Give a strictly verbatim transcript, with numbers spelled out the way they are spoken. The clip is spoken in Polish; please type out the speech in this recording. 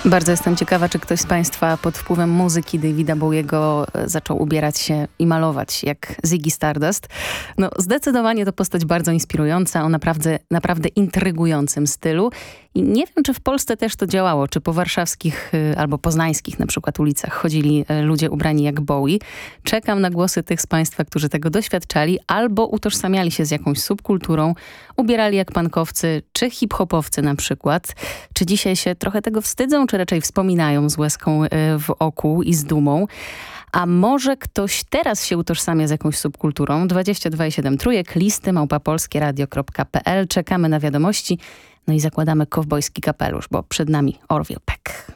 Bardzo jestem ciekawa, czy ktoś z Państwa pod wpływem muzyki Davida Bowiego zaczął ubierać się i malować jak Ziggy Stardust. No, zdecydowanie to postać bardzo inspirująca, o naprawdę, naprawdę intrygującym stylu. I nie wiem, czy w Polsce też to działało, czy po warszawskich albo poznańskich na przykład ulicach chodzili ludzie ubrani jak Bowie. Czekam na głosy tych z Państwa, którzy tego doświadczali albo utożsamiali się z jakąś subkulturą, ubierali jak punkowcy czy hip-hopowcy na przykład. Czy dzisiaj się trochę tego wstydzą, czy raczej wspominają z łezką w oku i z dumą? A może ktoś teraz się utożsamia z jakąś subkulturą? dwadzieścia dwa i siedem trójek, listy małpa polskieradio kropka p l. Czekamy na wiadomości. No i zakładamy kowbojski kapelusz, bo przed nami Orville Peck.